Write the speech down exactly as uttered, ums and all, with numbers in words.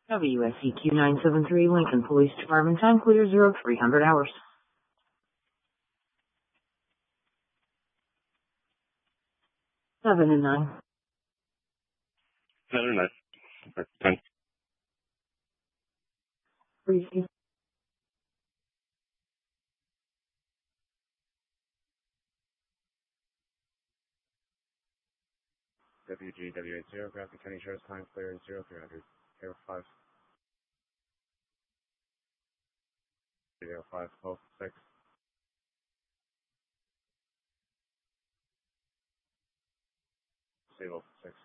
W S E Q nine seven three Lincoln Police Department, time clear zero three hundred hours. Seven and nine. Seven and nine. Or ten. Briefing. W G W eight zero, Grafton County Sheriff's time clear zero three hundred. Zero five. Zero five twelve six. Stable six.